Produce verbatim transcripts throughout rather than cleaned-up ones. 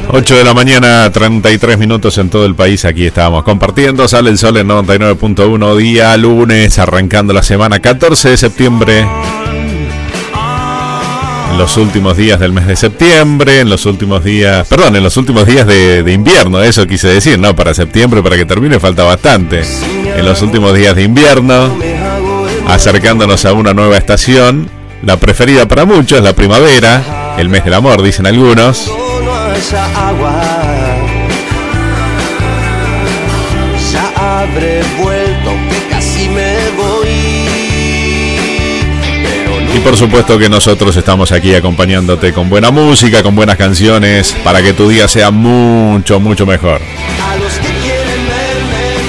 ocho de la mañana, treinta y tres minutos en todo el país. Aquí estábamos compartiendo. Sale el sol en noventa y nueve punto uno. Día lunes, arrancando la semana, catorce de septiembre. En los últimos días del mes de septiembre, en los últimos días, perdón, en los últimos días de, de invierno, eso quise decir, ¿no? Para septiembre, para que termine, falta bastante. En los últimos días de invierno, acercándonos a una nueva estación, la preferida para muchos, la primavera, el mes del amor, dicen algunos. Ya habré vuelto, que casi me voy. Y por supuesto que nosotros estamos aquí acompañándote con buena música, con buenas canciones, para que tu día sea mucho, mucho mejor. A los que quieren verme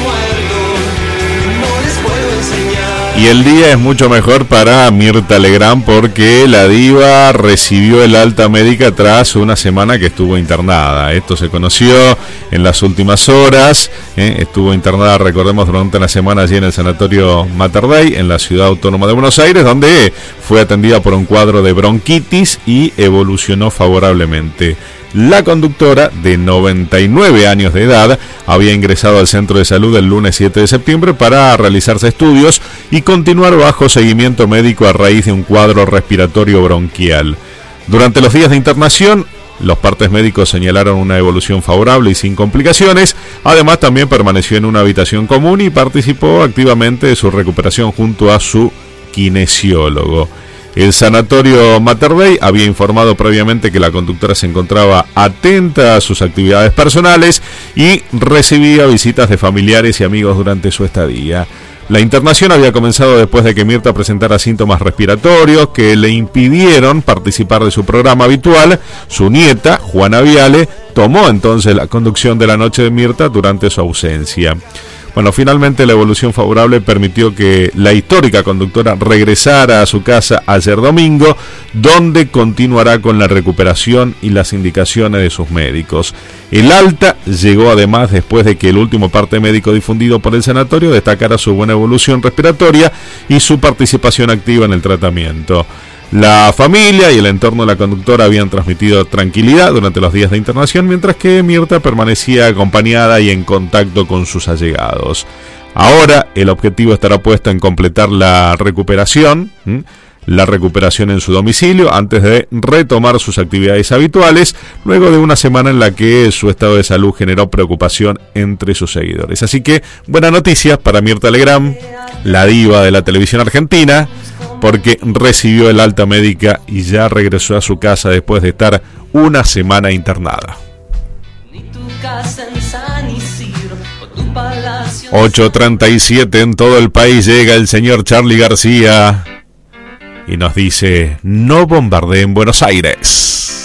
muerto, no les puedo enseñar. Y el día es mucho mejor para Mirta Legrand porque la diva recibió el alta médica tras una semana que estuvo internada. Esto se conoció en las últimas horas. ¿eh? Estuvo internada, recordemos, durante una semana allí en el Sanatorio Mater Dei, en la Ciudad Autónoma de Buenos Aires, donde fue atendida por un cuadro de bronquitis y evolucionó favorablemente. La conductora, de noventa y nueve años de edad, había ingresado al centro de salud el lunes siete de septiembre para realizarse estudios y continuar bajo seguimiento médico a raíz de un cuadro respiratorio bronquial. Durante los días de internación, los partes médicos señalaron una evolución favorable y sin complicaciones. Además, también permaneció en una habitación común y participó activamente de su recuperación junto a su kinesiólogo. El Sanatorio Mater Dei había informado previamente que la conductora se encontraba atenta a sus actividades personales y recibía visitas de familiares y amigos durante su estadía. La internación había comenzado después de que Mirta presentara síntomas respiratorios que le impidieron participar de su programa habitual. Su nieta, Juana Viale, tomó entonces la conducción de la noche de Mirta durante su ausencia. Bueno, finalmente la evolución favorable permitió que la histórica conductora regresara a su casa ayer domingo, donde continuará con la recuperación y las indicaciones de sus médicos. El alta llegó además después de que el último parte médico difundido por el sanatorio destacara su buena evolución respiratoria y su participación activa en el tratamiento. La familia y el entorno de la conductora habían transmitido tranquilidad durante los días de internación, mientras que Mirta permanecía acompañada y en contacto con sus allegados. Ahora el objetivo estará puesto en completar la recuperación, ¿sí? la recuperación en su domicilio antes de retomar sus actividades habituales, luego de una semana en la que su estado de salud generó preocupación entre sus seguidores. Así que buenas noticias para Mirta Legrand, la diva de la televisión argentina, porque recibió el alta médica y ya regresó a su casa después de estar una semana internada. ocho treinta y siete en todo el país. Llega el señor Charly García y nos dice: no bombardeen Buenos Aires.